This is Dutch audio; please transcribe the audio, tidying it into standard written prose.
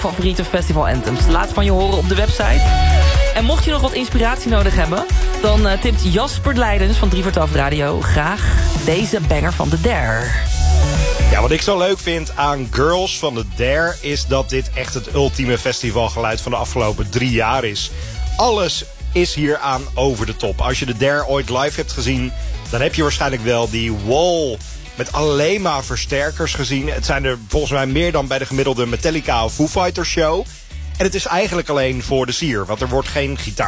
favoriete festival anthems. Laat van je horen op de website. En mocht je nog wat inspiratie nodig hebben, dan tipt Jasper Leidens van 3 voor 12 Radio graag deze banger van The Dare. Ja, wat ik zo leuk vind aan Girls van The Dare is dat dit echt het ultieme festivalgeluid van de afgelopen 3 jaar is. Alles is hier aan over de top. Als je The Dare ooit live hebt gezien, dan heb je waarschijnlijk wel die wall met alleen maar versterkers gezien. Het zijn er volgens mij meer dan bij de gemiddelde Metallica of Foo Fighters show. En het is eigenlijk alleen voor de sier, want er wordt geen gitaar